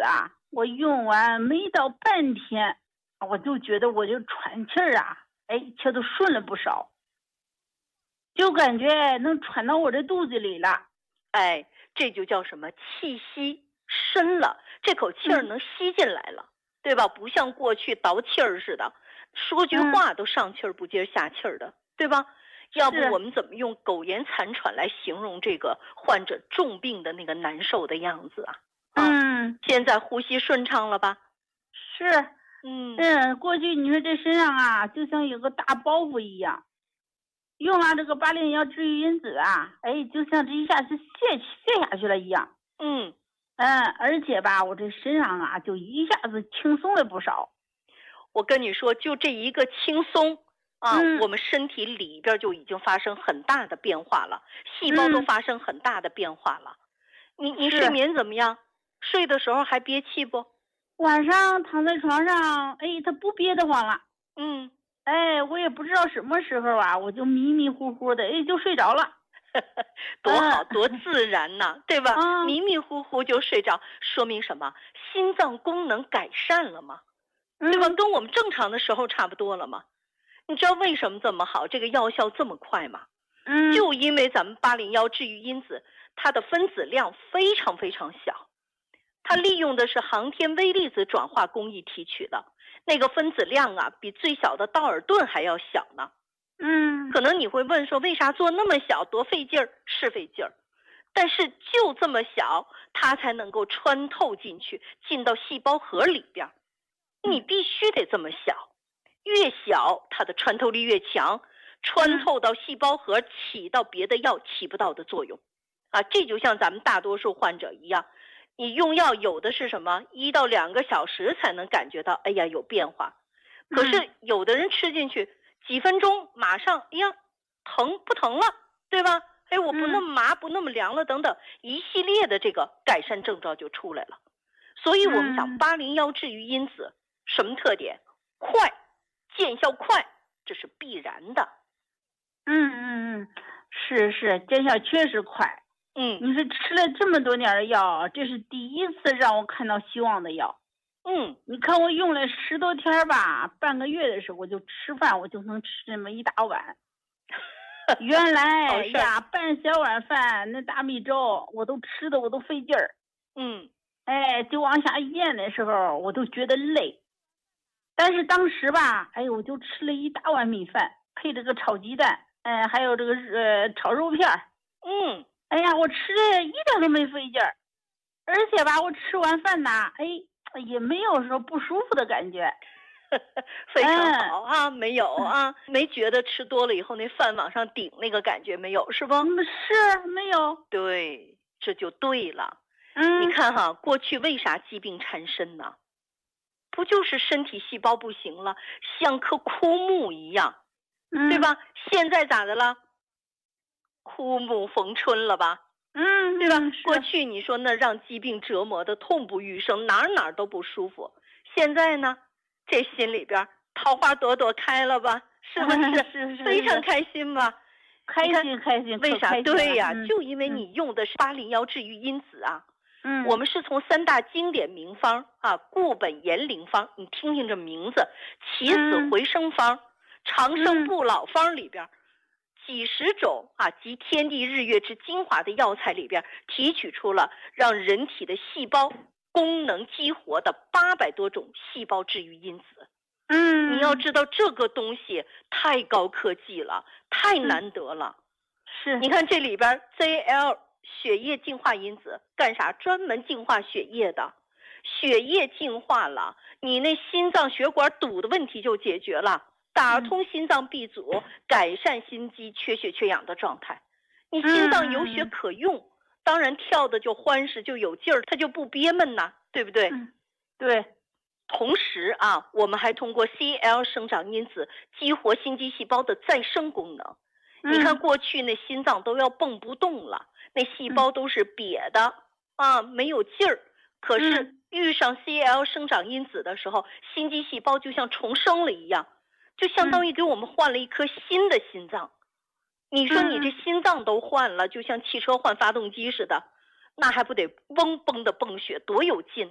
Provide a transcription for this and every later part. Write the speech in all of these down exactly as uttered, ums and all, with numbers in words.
啊，我用完没到半天，我就觉得我就喘气儿啊，哎，气都顺了不少，就感觉能喘到我这肚子里了。 哎，这就叫什么？气息深了，这口气儿能吸进来了，嗯、对吧？不像过去倒气儿似的，说句话都上气儿不接下气儿的，对吧？要不我们怎么用苟延残喘来形容这个患者重病的那个难受的样子啊？啊嗯， 现在呼吸顺畅了吧？ 是， 嗯嗯，过去你说这身上啊，就像有个大包袱一样，用了这个八零幺治愈因子啊，哎，就像这一下子卸卸下去了一样。 嗯嗯，而且吧，我这身上啊，就一下子轻松了不少。 我跟你说，就这一个轻松。啊、 嗯， 我们身体里边就已经发生很大的变化了，细胞都发生很大的变化了。嗯、你你睡眠怎么样？睡的时候还憋气不？ 晚上躺在床上，哎，它不憋得慌了。 嗯， 哎，我也不知道什么时候啊，我就迷迷糊糊的，哎，就睡着了。 多好，多自然呐、啊，对吧？ 嗯、 迷迷糊糊就睡着，说明什么？心脏功能改善了吗？对吧？ 嗯、 跟我们正常的时候差不多了吗？你知道为什么这么好？这个药效这么快吗？ 嗯， 就因为咱们八零幺治愈因子，它的分子量非常非常小，它利用的是航天微粒子转化工艺提取的，那个分子量啊，比最小的道尔顿还要小呢。 嗯， 可能你会问说，为啥做那么小，多费劲儿？是费劲儿，但是就这么小，它才能够穿透进去，进到细胞核里边。你必须得这么小。越小它的穿透力越强，穿透到细胞核起到别的药起不到的作用啊，这就像咱们大多数患者一样，你用药有的是什么一到两个小时才能感觉到哎呀有变化，可是有的人吃进去几分钟马上哎呀疼不疼了，对吧？哎，我不那么麻不那么凉了等等，一系列的这个改善症状就出来了。所以我们讲八零幺治愈因子什么特点？快，见效快，这是必然的。 嗯嗯嗯，是是，见效确实快。 嗯， 你是吃了这么多年的药，这是第一次让我看到希望的药。 嗯， 你看我用了十多天吧，半个月的时候我就吃饭，我就能吃这么一大碗。原来呀，半小碗饭那大米粥，我都吃的我都费劲儿。 嗯， 哎，就往下咽的时候，我都觉得累。但是当时吧，哎呦，我就吃了一大碗米饭，配这个炒鸡蛋，哎，还有这个呃炒肉片。 嗯， 哎呀，我吃的一点都没费劲儿，而且吧，我吃完饭呐，哎，也没有说不舒服的感觉。 非常好啊，嗯、没有啊，没觉得吃多了以后那饭往上顶那个感觉没有，是不？ 是没有。 对，这就对了。 嗯， 你看哈，过去为啥疾病缠身呢？不就是身体细胞不行了，像棵枯木一样， 嗯、 对吧？现在咋的了？枯木逢春了吧？ 嗯， 对吧？过去你说那让疾病折磨的痛不欲生，哪哪都不舒服。现在呢，这心里边桃花朵朵开了吧？是不是？ 是是非常开心吧？ 开心开心。 为啥？对呀、 嗯， 就因为你用的是八零幺治愈因子啊。 嗯， 我们是从三大经典名方啊，固本延龄方，你听听这名字，起死回生方、嗯、长生不老方里边，几十种啊集天地日月之精华的药材里边，提取出了让人体的细胞功能激活的八百多种细胞治愈因子。 嗯， 你要知道这个东西太高科技了，太难得了。 嗯、是， 你看这里边 Z L。血液净化因子干啥？专门净化血液的，血液净化了，你那心脏血管堵的问题就解决了，打通心脏闭阻，嗯、改善心肌缺血缺氧的状态。你心脏有血可用，嗯、当然跳的就欢实就有劲儿，它就不憋闷呐，对不对？ 嗯、对。 同时啊，我们还通过 C L 生长因子激活心肌细胞的再生功能。 嗯、 你看过去那心脏都要蹦不动了。那细胞都是瘪的、嗯、啊，没有劲儿。可是遇上 C L 生长因子的时候，心肌细胞就像重生了一样，就相当于给我们换了一颗新的心脏。你说你这心脏都换了，就像汽车换发动机似的，那还不得嗡嘣的蹦血，多有劲呐！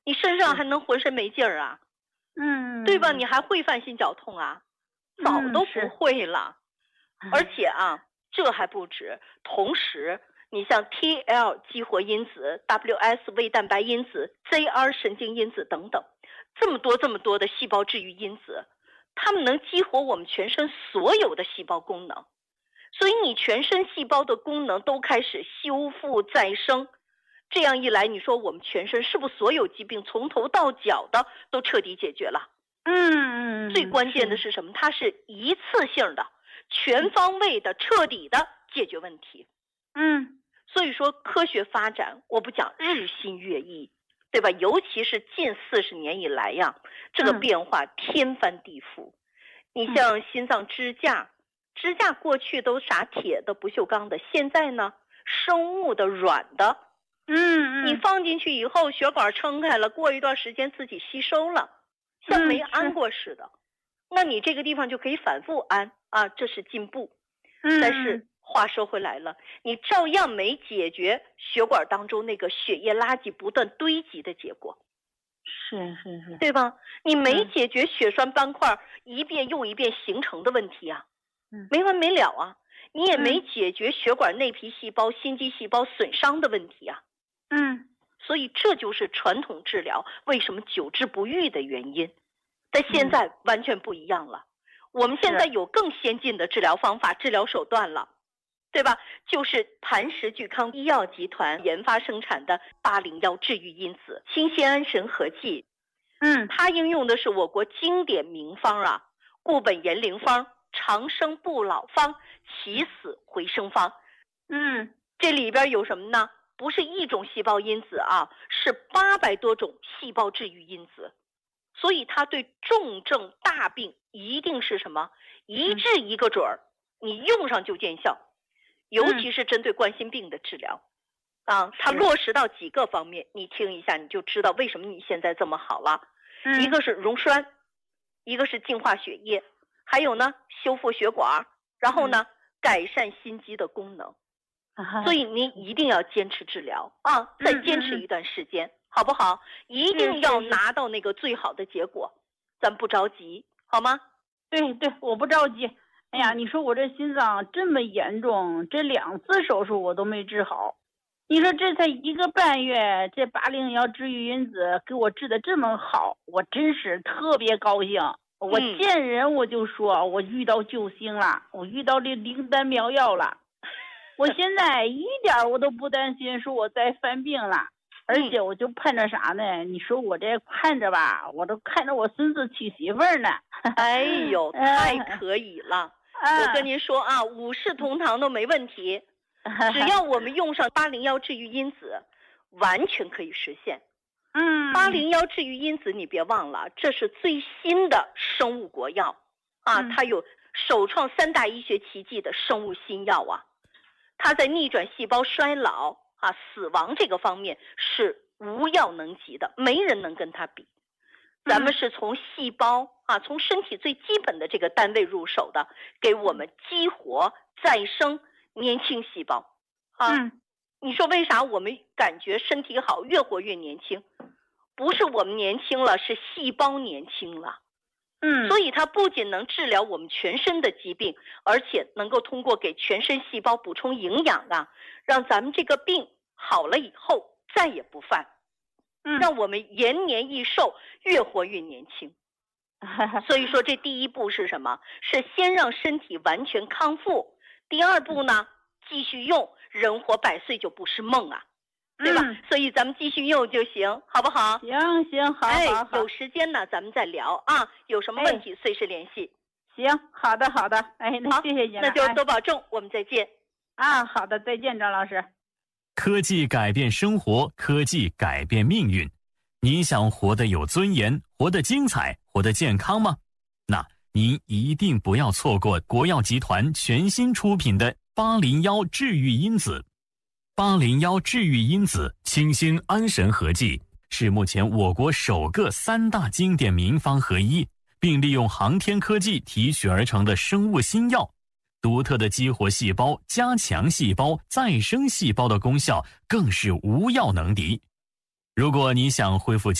你身上还能浑身没劲儿啊？ 嗯， 对吧？你还会犯心绞痛啊？早都不会了。 嗯、 而且啊，这还不止，同时你像 T L 激活因子、W S 胃蛋白因子、Z R 神经因子等等，这么多这么多的细胞治愈因子，它们能激活我们全身所有的细胞功能，所以你全身细胞的功能都开始修复再生。这样一来，你说我们全身是不是所有疾病从头到脚的都彻底解决了？ 嗯， 最关键的是什么？它是一次性的、全方位的、彻底的解决问题。 嗯， 所以说科学发展，我不讲日新月异，对吧？尤其是近四十年以来呀，这个变化天翻地覆。嗯、你像心脏支架，支架过去都啥铁的、不锈钢的，现在呢，生物的、软的。 嗯嗯， 你放进去以后，血管撑开了，过一段时间自己吸收了，像没安过似的。嗯、那你这个地方就可以反复安啊，这是进步。 嗯， 但是话说回来了，你照样没解决血管当中那个血液垃圾不断堆积的结果。 是是是， 对吧？你没解决血栓斑块一遍又一遍形成的问题啊， 嗯， 没完没了啊。你也没解决血管内皮细胞、心肌细胞损伤的问题啊。 嗯， 所以这就是传统治疗为什么久治不愈的原因。但现在完全不一样了，嗯、我们现在有更先进的治疗方法、治疗手段了，对吧？就是磐石聚康医药集团研发生产的八零幺治愈因子清酰胺神合剂。 嗯， 它应用的是我国经典名方啊，固本延龄方、长生不老方、起死回生方。 嗯， 这里边有什么呢？不是一种细胞因子啊，是八百多种细胞治愈因子，所以它对重症大病一定是什么一治一个准儿，你用上就见效。尤其是针对冠心病的治疗，嗯、啊，它落实到几个方面，你听一下你就知道为什么你现在这么好了。 嗯、 一个是溶栓，一个是净化血液，还有呢修复血管，然后呢、嗯、改善心肌的功能。所以您一定要坚持治疗啊，再坚持一段时间，嗯嗯好不好？一定要拿到那个最好的结果，咱不着急，好吗？ 对对，我不着急。哎呀，你说我这心脏这么严重，这两次手术我都没治好。你说这才一个半月，这八零幺治愈因子给我治的这么好，我真是特别高兴。我见人我就说，嗯、我遇到救星了，我遇到这灵丹妙药了。我现在一点我都不担心说我再犯病了，而且我就盼着啥呢？你说我这盼着吧，我都看着我孙子娶媳妇儿呢。 哎呦，太可以了！我跟您说啊，五世同堂都没问题，只要我们用上八零幺治愈因子，完全可以实现。 嗯， 八零幺治愈因子你别忘了，这是最新的生物国药啊， 嗯、 它有首创三大医学奇迹的生物新药啊。它在逆转细胞衰老啊、死亡这个方面是无药能及的，没人能跟它比。咱们是从细胞啊，从身体最基本的这个单位入手的，给我们激活再生年轻细胞啊。 嗯、 你说为啥我们感觉身体好，越活越年轻？不是我们年轻了，是细胞年轻了。 嗯， 所以它不仅能治疗我们全身的疾病，而且能够通过给全身细胞补充营养啊，让咱们这个病好了以后再也不犯， 嗯， 让我们延年益寿，越活越年轻。所以说这第一步是什么？是先让身体完全康复。第二步呢，继续用，人活百岁就不是梦啊。对吧、 嗯？ 所以咱们继续用就行，好不好？ 行行，好， 哎， 好，好， 有时间呢，咱们再聊啊。有什么问题、哎、随时联系。 行，好的，好的。哎，那谢谢你了， 那就多保重、哎，我们再见。 啊，好的，再见，张老师。 科技改变生活，科技改变命运。你想活得有尊严，活得精彩，活得健康吗？那您一定不要错过国药集团全新出品的八零幺治愈因子。八零幺治愈因子清酰胺神合剂是目前我国首个三大经典名方合一，并利用航天科技提取而成的生物新药，独特的激活细胞、加强细胞、再生细胞的功效更是无药能敌。如果你想恢复健